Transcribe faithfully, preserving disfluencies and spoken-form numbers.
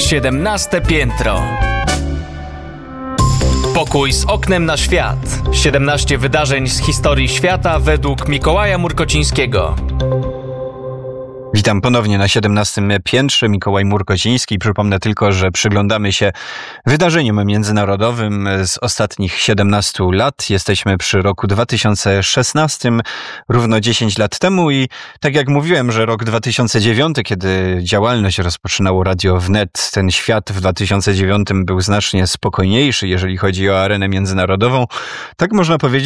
siedemnaste piętro. Pokój z oknem na świat. siedemnaście wydarzeń z historii świata według Mikołaja Murkocińskiego. Witam ponownie na siedemnastym piętrze. Mikołaj Murkociński. Przypomnę tylko, że przyglądamy się wydarzeniom międzynarodowym z ostatnich siedemnastu lat. Jesteśmy przy roku dwa tysiące szesnastym, równo dziesięć lat temu i tak jak mówiłem, że rok dwa tysiące dziewiąty, kiedy działalność rozpoczynało Radio Wnet, ten świat w dwa tysiące dziewiątym był znacznie spokojniejszy, jeżeli chodzi o arenę międzynarodową. Tak można powiedzieć,